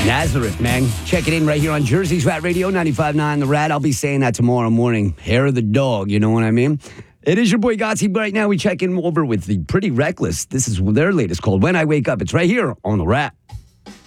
Nazareth, man. Check it in right here on Jersey's Rat Radio, 95.9 The Rat. I'll be saying that tomorrow morning. Hair of the dog, you know what I mean? It is your boy Gotsy. Right now, we check in over with the Pretty Reckless. This is their latest called When I Wake Up. It's right here on The Rat.